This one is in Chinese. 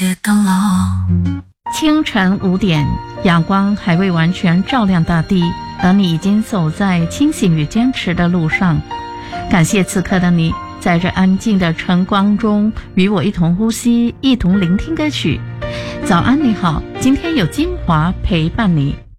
清晨5点，阳光还未完全照亮大地，而你已经走在清醒与坚持的路上。感谢此刻的你，在这安静的晨光中与我一同呼吸，一同聆听歌曲。早安你好，今天有金华陪伴你。